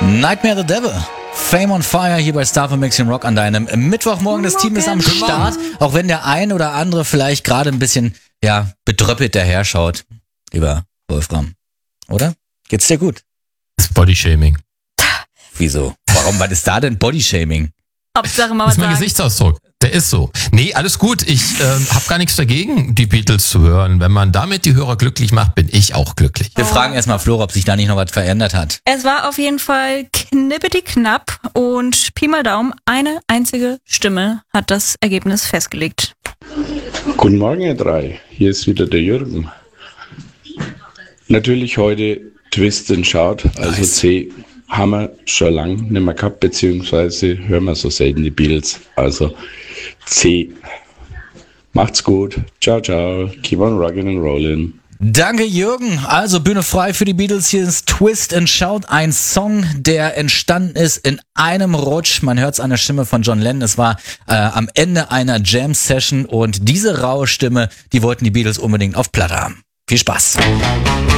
Nightmare the Devil. Fame on Fire hier bei Star for Mixing Rock an deinem Mittwochmorgen. Das Team ist am Start, auch wenn der ein oder andere vielleicht gerade ein bisschen, bedröppelt daherschaut. Lieber Wolfram. Oder? Geht's dir gut? Das ist Bodyshaming. Wieso? Warum? Was ist da denn Bodyshaming? Hauptsache mal Das was ist mein sagen. Gesichtsausdruck. Der ist so. Nee, alles gut. Ich habe gar nichts dagegen, die Beatles zu hören. Wenn man damit die Hörer glücklich macht, bin ich auch glücklich. Wir fragen erstmal Flora, ob sich da nicht noch was verändert hat. Es war auf jeden Fall knippeti knapp und Pi mal Daumen, eine einzige Stimme hat das Ergebnis festgelegt. Guten Morgen, ihr drei. Hier ist wieder der Jürgen. Natürlich heute Twist and Shout, also Nice. C. Haben wir schon lange nicht mehr gehabt, beziehungsweise hören wir so selten die Beatles. Also C. Macht's gut. Ciao, ciao. Keep on rockin' and rollin'. Danke, Jürgen. Also Bühne frei für die Beatles. Hier ist Twist and Shout, ein Song, der entstanden ist in einem Rutsch. Man hört es an der Stimme von John Lennon. Es war am Ende einer Jam-Session und diese raue Stimme, die wollten die Beatles unbedingt auf Platte haben. Viel Spaß.